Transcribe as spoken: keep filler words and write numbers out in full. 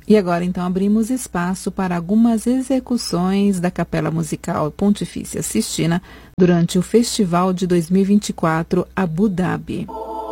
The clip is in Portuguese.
E agora, então, abrimos espaço para algumas execuções da Capela Musical Pontifícia Sistina durante o Festival de dois mil e vinte e quatro Abu Dhabi.